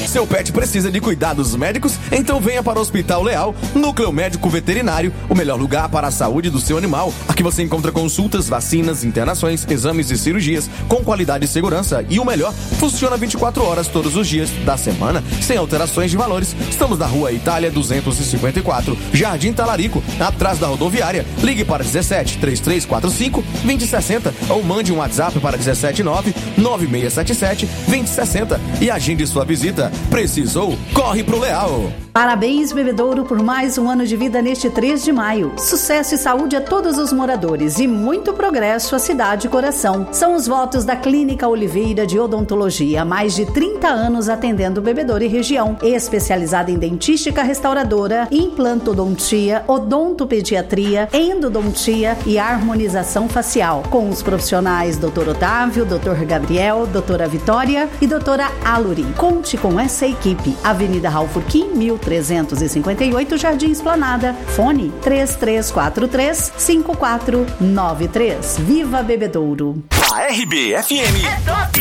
Seu pet precisa de cuidados médicos? Então venha para o Hospital Leal, Núcleo Médico Veterinário, o melhor lugar para a saúde do seu animal. Aqui você encontra consultas, vacinas, internações, exames e cirurgias com qualidade e segurança. E o melhor, funciona 24 horas todos os dias da semana, sem alterações de valores. Estamos na Rua Itália 254, Jardim Talarico, atrás da rodoviária. Ligue para 17 3345 2060 ou mande um WhatsApp para 179 9677 2060 e agende sua visita. Precisou? Corre pro Leal! Parabéns, Bebedouro, por mais um ano de vida neste 3 de maio. Sucesso e saúde a todos os moradores e muito progresso à cidade e coração. São os votos da Clínica Oliveira de Odontologia, há mais de 30 anos atendendo Bebedouro e região. Especializada em dentística restauradora, implantodontia, odontopediatria, endodontia e harmonização facial. Com os profissionais Dr. Otávio, Dr. Gabriel, Doutora Vitória e Doutora Aluri. Conte com essa equipe. Avenida Raul Furquim, 1358, Jardim Esplanada. Fone 3343-5493. Viva Bebedouro! A RBFM é top!